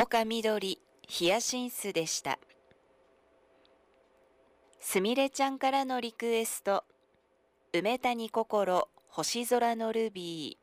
岡みどりヒヤシンスでした。すみれちゃんからのリクエスト、梅谷心星空のルビー。